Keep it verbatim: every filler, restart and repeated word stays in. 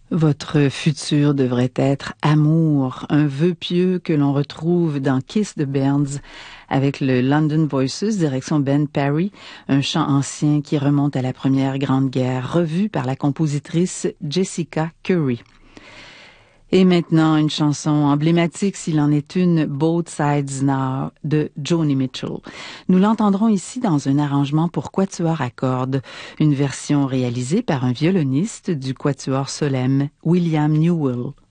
Votre futur devrait être amour, un vœu pieux que l'on retrouve dans Kiss de Burns avec le London Voices, direction Ben Perry, un chant ancien qui remonte à la Première Grande Guerre, revu par la compositrice Jessica Curry. Et maintenant, une chanson emblématique, s'il en est une, Both Sides Now, de Joni Mitchell. Nous l'entendrons ici dans un arrangement pour quatuor à cordes, une version réalisée par un violoniste du quatuor Solesmes, William Newell.